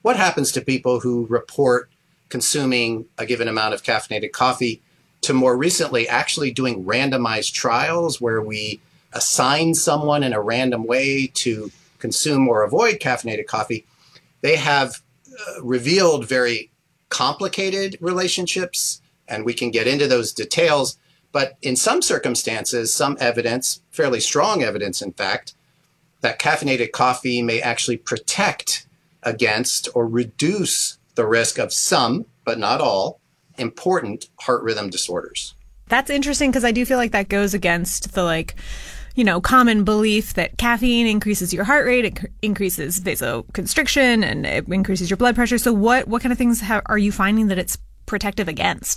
what happens to people who report consuming a given amount of caffeinated coffee to more recently actually doing randomized trials where we assign someone in a random way to consume or avoid caffeinated coffee. They have revealed very complicated relationships, and we can get into those details. But in some circumstances, some evidence, fairly strong evidence, in fact, that caffeinated coffee may actually protect against or reduce the risk of some, but not all, important heart rhythm disorders. That's interesting because I do feel like that goes against the common belief that caffeine increases your heart rate, it increases vasoconstriction, and it increases your blood pressure. So what kind of things are you finding that it's protective against?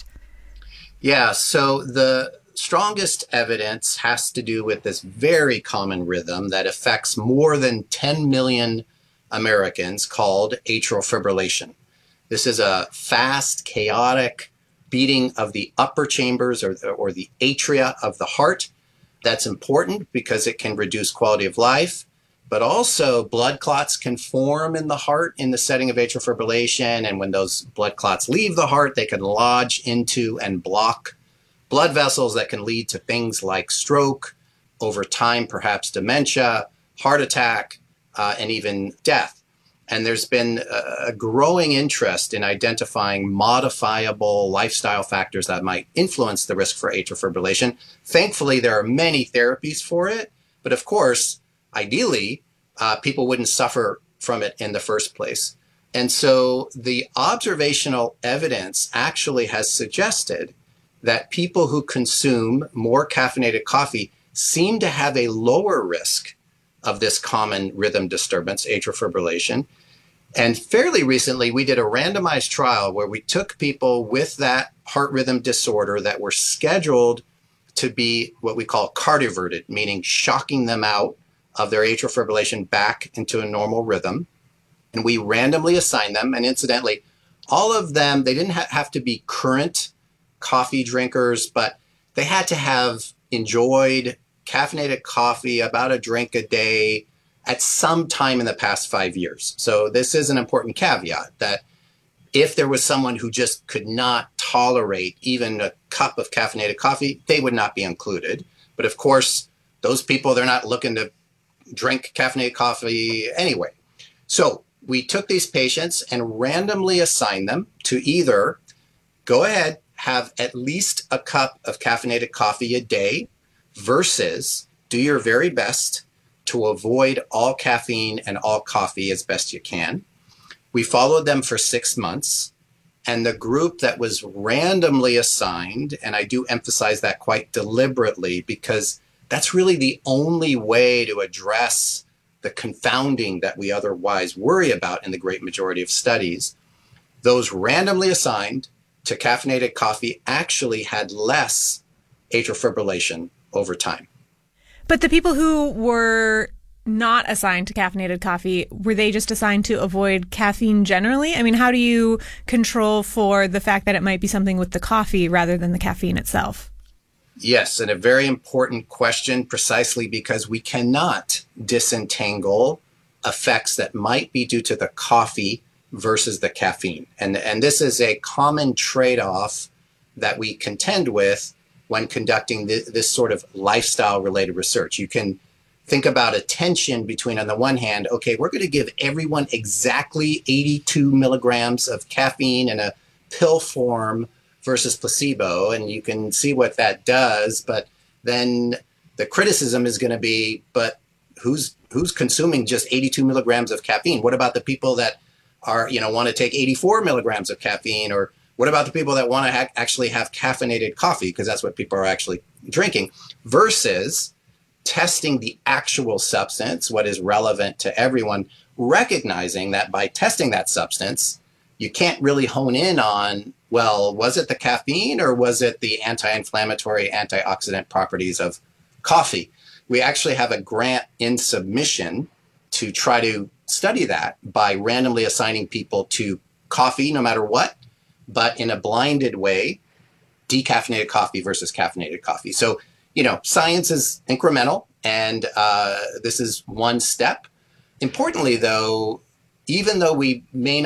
Yeah, so the strongest evidence has to do with this very common rhythm that affects more than 10 million Americans called atrial fibrillation. This is a fast, chaotic beating of the upper chambers or the atria of the heart. That's important because it can reduce quality of life, but also blood clots can form in the heart in the setting of atrial fibrillation. And when those blood clots leave the heart, they can lodge into and block blood vessels that can lead to things like stroke, over time, perhaps dementia, heart attack, and even death. And there's been a growing interest in identifying modifiable lifestyle factors that might influence the risk for atrial fibrillation. Thankfully, there are many therapies for it. But of course, ideally, people wouldn't suffer from it in the first place. And so the observational evidence actually has suggested that people who consume more caffeinated coffee seem to have a lower risk of this common rhythm disturbance, atrial fibrillation. And fairly recently, we did a randomized trial where we took people with that heart rhythm disorder that were scheduled to be what we call cardioverted, meaning shocking them out of their atrial fibrillation back into a normal rhythm. And we randomly assigned them. And incidentally, all of them, they didn't have to be current coffee drinkers, but they had to have enjoyed caffeinated coffee, about a drink a day, at some time in the past 5 years. So this is an important caveat that if there was someone who just could not tolerate even a cup of caffeinated coffee, they would not be included. But of course, those people, they're not looking to drink caffeinated coffee anyway. So we took these patients and randomly assigned them to either go ahead, have at least a cup of caffeinated coffee a day versus do your very best to avoid all caffeine and all coffee as best you can. We followed them for 6 months, and the group that was randomly assigned, and I do emphasize that quite deliberately because that's really the only way to address the confounding that we otherwise worry about in the great majority of studies. Those randomly assigned to caffeinated coffee actually had less atrial fibrillation over time. But the people who were not assigned to caffeinated coffee, were they just assigned to avoid caffeine generally? I mean, how do you control for the fact that it might be something with the coffee rather than the caffeine itself? Yes, and a very important question, precisely because we cannot disentangle effects that might be due to the coffee versus the caffeine. And this is a common trade-off that we contend with when conducting this sort of lifestyle-related research. You can think about a tension between, on the one hand, okay, we're going to give everyone exactly 82 milligrams of caffeine in a pill form versus placebo, and you can see what that does. But then the criticism is going to be, but who's consuming just 82 milligrams of caffeine? What about the people that are, want to take 84 milligrams of caffeine? Or what about the people that want to actually have caffeinated coffee? Because that's what people are actually drinking, versus testing the actual substance, what is relevant to everyone, recognizing that by testing that substance, you can't really hone in on, well, was it the caffeine or was it the anti-inflammatory, antioxidant properties of coffee? We actually have a grant in submission to try to study that by randomly assigning people to coffee, no matter what, but in a blinded way, decaffeinated coffee versus caffeinated coffee. So, science is incremental, and this is one step. Importantly, though, even though we may